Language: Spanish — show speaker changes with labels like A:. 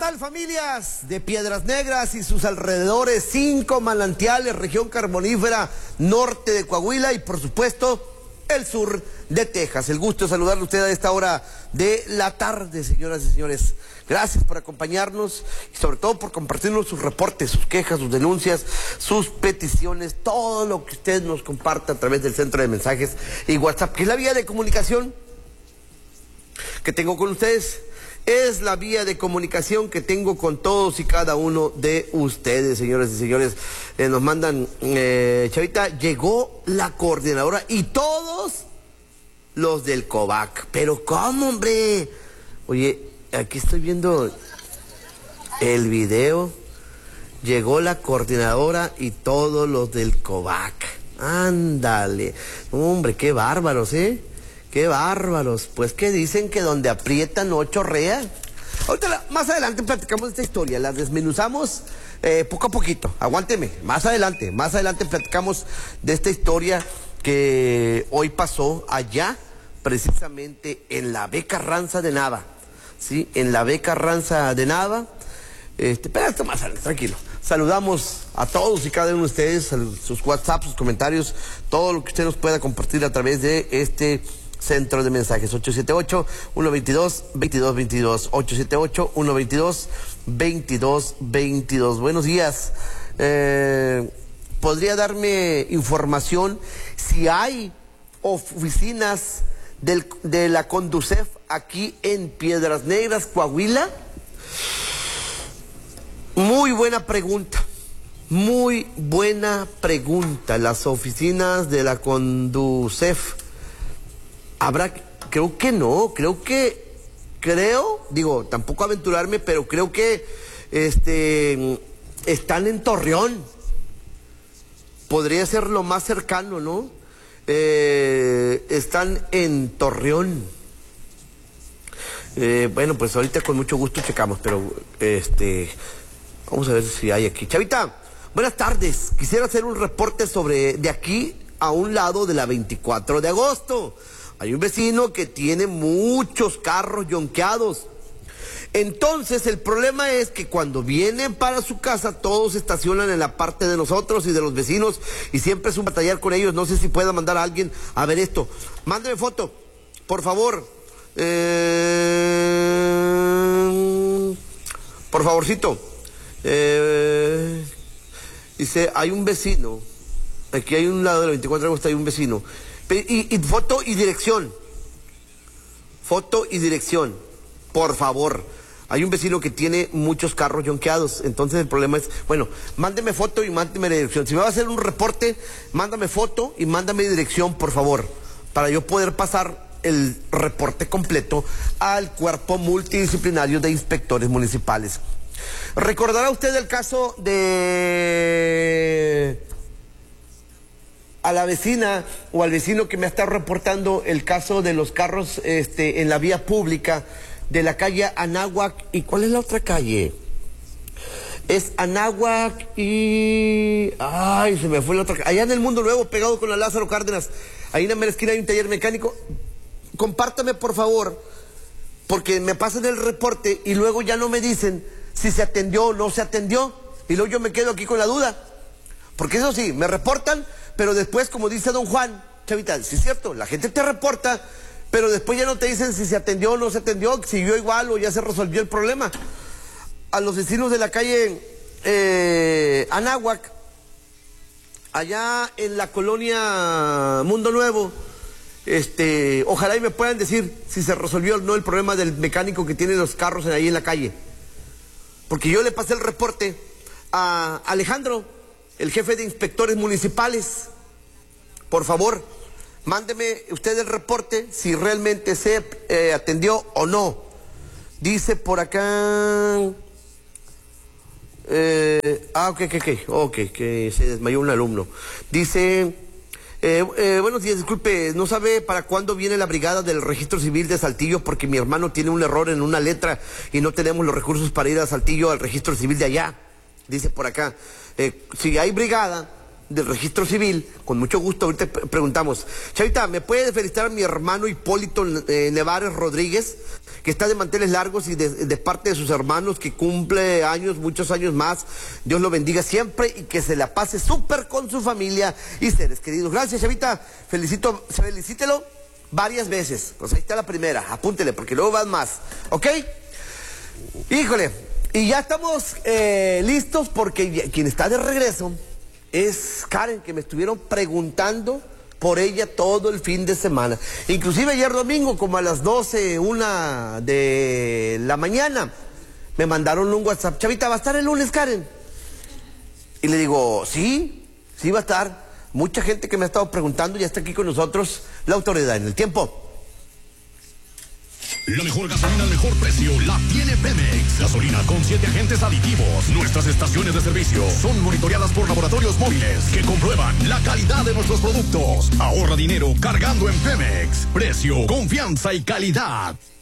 A: tal, familias de Piedras Negras y sus alrededores? 5 manantiales, región carbonífera norte de Coahuila y por supuesto el sur de Texas. El gusto de saludarle a usted a esta hora de la tarde, señoras y señores. Gracias por acompañarnos y sobre todo por compartirnos sus reportes, sus quejas, sus denuncias, sus peticiones, todo lo que usted nos comparta a través del centro de mensajes y WhatsApp, que es la vía de comunicación que tengo con ustedes. Es la vía de comunicación que tengo con todos y cada uno de ustedes, señoras y señores. Nos mandan, Chavita, llegó la coordinadora y todos los del COVAC. Pero ¿cómo, hombre? Oye, aquí estoy viendo el video. Llegó la coordinadora y todos los del COVAC. Ándale. Hombre, qué bárbaros, ¿eh? ¡Qué bárbaros! Pues que dicen que donde aprietan no chorrea. Ahorita, más adelante platicamos esta historia, la desmenuzamos poco a poquito. Aguánteme, más adelante platicamos de esta historia que hoy pasó allá, precisamente en la B. Carranza de Nava. ¿Sí? En la B. Carranza de Nava. Pero esto más adelante, tranquilo. Saludamos a todos y cada uno de ustedes, sus WhatsApp, sus comentarios, todo lo que usted nos pueda compartir a través de este centro de mensajes. 878-122-2222. 878-122-2222. Buenos días. ¿Podría darme información si hay oficinas de la Conducef aquí en Piedras Negras, Coahuila? Muy buena pregunta. Muy buena pregunta. Las oficinas de la Conducef. Habrá, creo que no, digo, tampoco aventurarme, pero creo que están en Torreón. Podría ser lo más cercano, ¿no? Están en Torreón. Bueno, pues ahorita con mucho gusto checamos, pero vamos a ver si hay aquí. Chavita, buenas tardes. Quisiera hacer un reporte de aquí a un lado de la 24 de agosto. Hay un vecino que tiene muchos carros yonqueados. Entonces el problema es que cuando vienen para su casa todos se estacionan en la parte de nosotros y de los vecinos y siempre es un batallar con ellos. No sé si pueda mandar a alguien a ver esto. Mándeme foto, por favor. Por favorcito. Dice, hay un vecino. Aquí hay un lado de la 24 de agosto, hay un vecino. Y foto y dirección. Foto y dirección. Por favor. Hay un vecino que tiene muchos carros yonqueados. Entonces el problema es, bueno, mándeme foto y mándeme dirección. Si me va a hacer un reporte, mándame foto y mándame dirección, por favor, para yo poder pasar el reporte completo al cuerpo multidisciplinario de inspectores municipales. ¿Recordará usted el caso de a la vecina o al vecino que me está reportando el caso de los carros en la vía pública de la calle Anáhuac? ¿Y cuál es la otra calle? Es Anáhuac y... ay, se me fue la otra calle. Allá en el Mundo Nuevo, pegado con la Lázaro Cárdenas, ahí en la mera esquina hay un taller mecánico. Compártame, por favor, porque me pasan el reporte y luego ya no me dicen si se atendió o no se atendió, y luego yo me quedo aquí con la duda. Porque eso sí, me reportan, pero después, como dice don Juan, Chavita, sí es cierto, la gente te reporta, pero después ya no te dicen si se atendió o no se atendió, siguió igual o ya se resolvió el problema. A los vecinos de la calle Anáhuac, allá en la colonia Mundo Nuevo, ojalá y me puedan decir si se resolvió o no el problema del mecánico que tiene los carros ahí en la calle. Porque yo le pasé el reporte a Alejandro, el jefe de inspectores municipales. Por favor, mándeme usted el reporte si realmente se atendió o no. Dice por acá... ok, que se desmayó un alumno. Dice... buenos días, disculpe, ¿no sabe para cuándo viene la brigada del registro civil de Saltillo? Porque mi hermano tiene un error en una letra y no tenemos los recursos para ir a Saltillo al registro civil de allá. Dice por acá, si hay brigada, del registro civil, con mucho gusto, ahorita preguntamos. Chavita, ¿me puede felicitar a mi hermano Hipólito Nevares Rodríguez, que está de manteles largos y de parte de sus hermanos, que cumple años, muchos años más? Dios lo bendiga siempre y que se la pase súper con su familia y seres queridos. Gracias, Chavita, felicítelo varias veces. Pues ahí está la primera, apúntele, porque luego van más, ¿ok? Híjole, y ya estamos listos, porque quien está de regreso es Karen, que me estuvieron preguntando por ella todo el fin de semana. Inclusive ayer domingo, como a las 12, 1 de la mañana, me mandaron un WhatsApp. Chavita, ¿va a estar el lunes, Karen? Y le digo, sí va a estar. Mucha gente que me ha estado preguntando, ya está aquí con nosotros la autoridad en el tiempo.
B: La mejor gasolina al mejor precio la tiene Pemex. Gasolina con 7 agentes aditivos. Nuestras estaciones de servicio son monitoreadas por laboratorios móviles que comprueban la calidad de nuestros productos. Ahorra dinero cargando en Pemex. Precio, confianza y calidad.